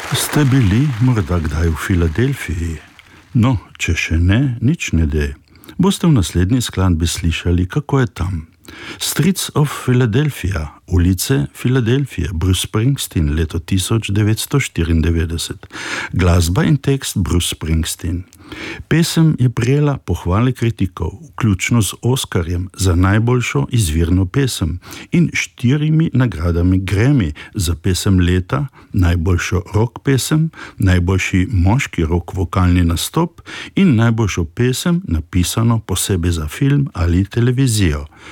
Ste bili morda kdaj v Filadelfiji? No, če še ne, nič ne de. Boste v naslednji skladbi slišali, kako je tam. Streets of Philadelphia, ulice Filadelfije, Bruce Springsteen, leto 1994. Glasba in tekst Bruce Springsteen. Pesem je prejela pohvale kritikov, vključno z Oskarjem za najboljšo izvirno pesem in 4 nagradami Grammy za pesem leta, najboljšo rock pesem, najboljši moški rock vokalni nastop in najboljšo pesem napisano posebej za film ali televizijo.